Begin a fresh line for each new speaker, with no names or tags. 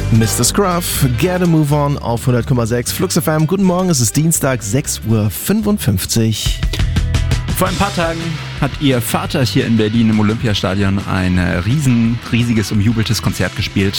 Mr. Scruff, Get a Move On auf 100,6 Flux FM. Guten Morgen, es ist Dienstag, 6:55 Uhr.
Vor ein paar Tagen hat ihr Vater hier in Berlin im Olympiastadion ein riesiges, umjubeltes Konzert gespielt.